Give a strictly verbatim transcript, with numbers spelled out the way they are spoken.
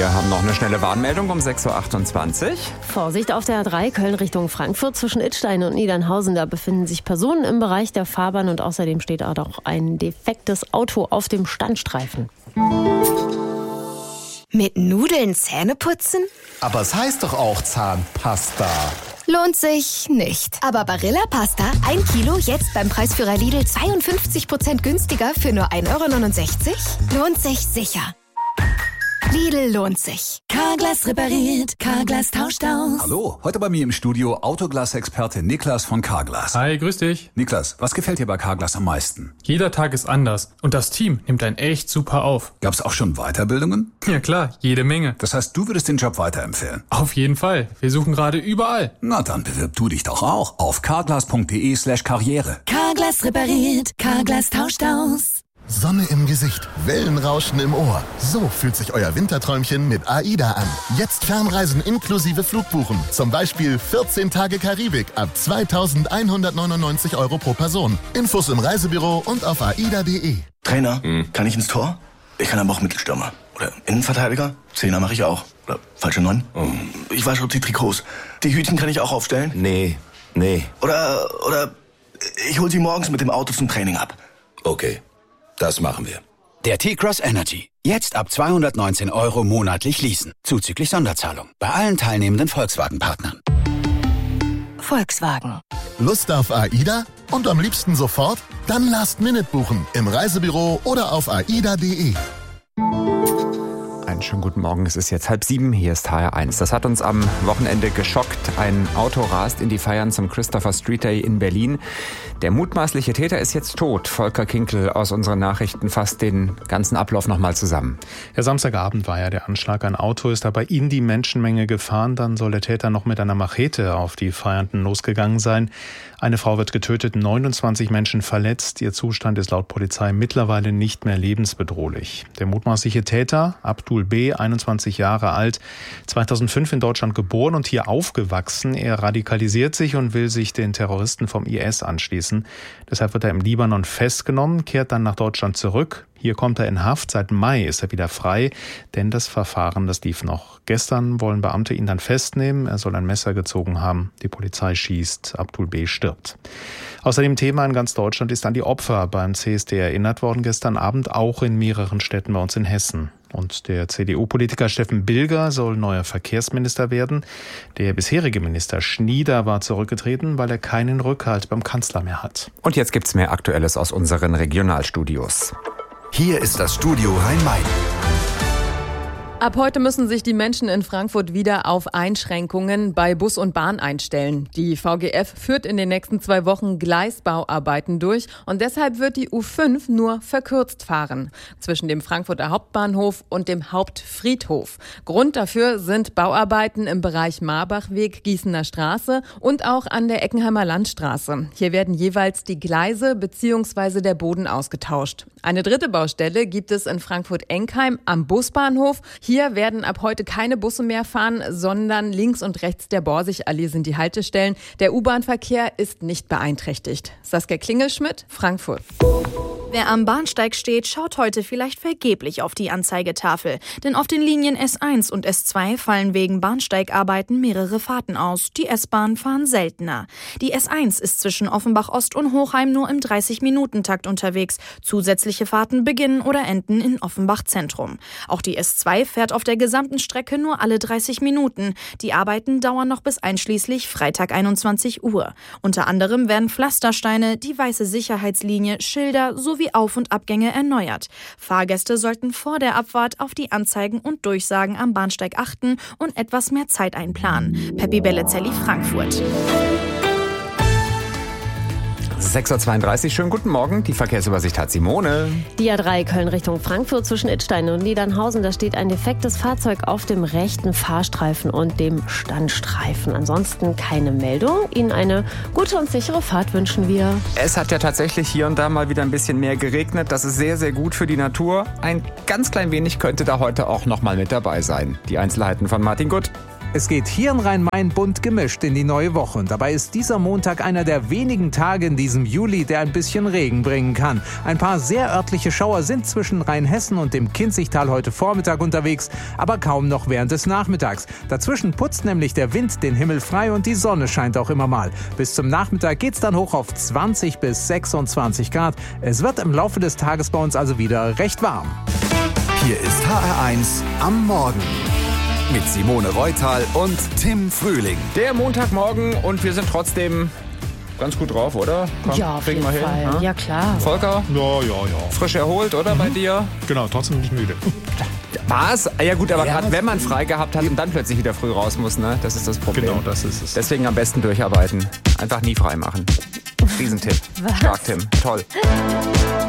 Wir haben noch eine schnelle Warnmeldung um sechs Uhr achtundzwanzig. Vorsicht auf der A drei Köln Richtung Frankfurt zwischen Idstein und Niedernhausen. Da befinden sich Personen im Bereich der Fahrbahn und außerdem steht auch noch ein defektes Auto auf dem Standstreifen. Mit Nudeln Zähne putzen? Aber es heißt doch auch Zahnpasta. Lohnt sich nicht. Aber Barilla Pasta, ein Kilo, jetzt beim Preisführer Lidl zweiundfünfzig Prozent günstiger für nur ein Euro neunundsechzig? Lohnt sich sicher. Lidl lohnt sich. Carglass repariert, Carglass tauscht aus. Hallo, heute bei mir im Studio Autoglas-Experte Niklas von Carglass. Hi, grüß dich. Niklas, was gefällt dir bei Carglass am meisten? Jeder Tag ist anders und das Team nimmt einen echt super auf. Gab's auch schon Weiterbildungen? Ja klar, jede Menge. Das heißt, du würdest den Job weiterempfehlen? Auf jeden Fall. Wir suchen gerade überall. Na dann bewirb du dich doch auch auf carglass.de slash karriere. Carglass repariert, Carglass tauscht aus. Sonne im Gesicht, Wellenrauschen im Ohr. So fühlt sich euer Winterträumchen mit AIDA an. Jetzt Fernreisen inklusive Flugbuchen. Zum Beispiel vierzehn Tage Karibik ab zweitausendeinhundertneunundneunzig Euro pro Person. Infos im Reisebüro und auf aida punkt de. Trainer, hm. kann ich ins Tor? Ich kann aber auch Mittelstürmer. Oder Innenverteidiger? Zehner mache ich auch. Oder falsche Neun? Oh. Ich wasche die Trikots. Die Hütchen kann ich auch aufstellen? Nee, nee. Oder, oder ich hol sie morgens mit dem Auto zum Training ab. Okay. Das machen wir. Der T-Cross Energy. Jetzt ab zweihundertneunzehn Euro monatlich leasen. Zuzüglich Sonderzahlung. Bei allen teilnehmenden Volkswagen-Partnern. Volkswagen. Lust auf AIDA? Und am liebsten sofort? Dann Last Minute buchen. Im Reisebüro oder auf aida punkt de. Einen schönen guten Morgen, es ist jetzt halb sieben, hier ist H R eins. Das hat uns am Wochenende geschockt. Ein Auto rast in die Feiern zum Christopher Street Day in Berlin. Der mutmaßliche Täter ist jetzt tot. Volker Kinkel aus unseren Nachrichten fasst den ganzen Ablauf nochmal zusammen. Ja, Samstagabend war ja der Anschlag. Ein Auto ist dabei in die Menschenmenge gefahren. Dann soll der Täter noch mit einer Machete auf die Feiernden losgegangen sein. Eine Frau wird getötet, neunundzwanzig Menschen verletzt. Ihr Zustand ist laut Polizei mittlerweile nicht mehr lebensbedrohlich. Der mutmaßliche Täter, Abdul B., einundzwanzig Jahre alt, zweitausendfünf in Deutschland geboren und hier aufgewachsen. Er radikalisiert sich und will sich den Terroristen vom I S anschließen. Deshalb wird er im Libanon festgenommen, kehrt dann nach Deutschland zurück. Hier kommt er in Haft. Seit Mai ist er wieder frei, denn das Verfahren, das lief noch. Gestern wollen Beamte ihn dann festnehmen. Er soll ein Messer gezogen haben. Die Polizei schießt. Abdul B. stirbt. Außerdem Thema in ganz Deutschland ist an die Opfer beim C S D erinnert worden gestern Abend, auch in mehreren Städten bei uns in Hessen. Und der C D U-Politiker Steffen Bilger soll neuer Verkehrsminister werden. Der bisherige Minister Schnieder war zurückgetreten, weil er keinen Rückhalt beim Kanzler mehr hat. Und jetzt gibt's mehr Aktuelles aus unseren Regionalstudios. Hier ist das Studio Rhein-Main. Ab heute müssen sich die Menschen in Frankfurt wieder auf Einschränkungen bei Bus und Bahn einstellen. Die V G F führt in den nächsten zwei Wochen Gleisbauarbeiten durch und deshalb wird die U fünf nur verkürzt fahren. Zwischen dem Frankfurter Hauptbahnhof und dem Hauptfriedhof. Grund dafür sind Bauarbeiten im Bereich Marbachweg, Gießener Straße und auch an der Eckenheimer Landstraße. Hier werden jeweils die Gleise bzw. der Boden ausgetauscht. Eine dritte Baustelle gibt es in Frankfurt-Enkheim am Busbahnhof. Hier werden ab heute keine Busse mehr fahren, sondern links und rechts der Borsigallee sind die Haltestellen. Der U-Bahn-Verkehr ist nicht beeinträchtigt. Saskia Klingelschmidt, Frankfurt. Wer am Bahnsteig steht, schaut heute vielleicht vergeblich auf die Anzeigetafel. Denn auf den Linien S eins und S zwei fallen wegen Bahnsteigarbeiten mehrere Fahrten aus. Die S-Bahn fahren seltener. Die S eins ist zwischen Offenbach Ost und Hochheim nur im dreißig-Minuten-Takt unterwegs. Zusätzliche Fahrten beginnen oder enden in Offenbach Zentrum. Auch die S zwei fährt auf der gesamten Strecke nur alle dreißig Minuten. Die Arbeiten dauern noch bis einschließlich Freitag einundzwanzig Uhr. Unter anderem werden Pflastersteine, die weiße Sicherheitslinie, Schilder sowie Auf- und Abgänge erneuert. Fahrgäste sollten vor der Abfahrt auf die Anzeigen und Durchsagen am Bahnsteig achten und etwas mehr Zeit einplanen. Peppi Bellezelli, Frankfurt. sechs Uhr zweiunddreißig, schönen guten Morgen. Die Verkehrsübersicht hat Simone. Die A drei Köln Richtung Frankfurt zwischen Idstein und Niedernhausen. Da steht ein defektes Fahrzeug auf dem rechten Fahrstreifen und dem Standstreifen. Ansonsten keine Meldung. Ihnen eine gute und sichere Fahrt wünschen wir. Es hat ja tatsächlich hier und da mal wieder ein bisschen mehr geregnet. Das ist sehr, sehr gut für die Natur. Ein ganz klein wenig könnte da heute auch noch mal mit dabei sein. Die Einzelheiten von Martin Gutt. Es geht hier in Rhein-Main bunt gemischt in die neue Woche. Und dabei ist dieser Montag einer der wenigen Tage in diesem Juli, der ein bisschen Regen bringen kann. Ein paar sehr örtliche Schauer sind zwischen Rheinhessen und dem Kinzigtal heute Vormittag unterwegs, aber kaum noch während des Nachmittags. Dazwischen putzt nämlich der Wind den Himmel frei und die Sonne scheint auch immer mal. Bis zum Nachmittag geht's dann hoch auf zwanzig bis sechsundzwanzig Grad. Es wird im Laufe des Tages bei uns also wieder recht warm. Hier ist H R eins am Morgen. Mit Simone Reutal und Tim Frühling. Der Montagmorgen und wir sind trotzdem ganz gut drauf, oder? Komm, ja, auf jeden Fall. Hin, ja? ja, klar. Volker? Ja, ja, ja. Frisch erholt, oder mhm. bei dir? Genau, trotzdem nicht müde. Was? Ja gut, aber ja, gerade wenn man frei gehabt hat und dann plötzlich wieder früh raus muss, ne? Das ist das Problem. Genau, das ist es. Deswegen am besten durcharbeiten. Einfach nie frei machen. Riesentipp. Stark, Tim. Toll.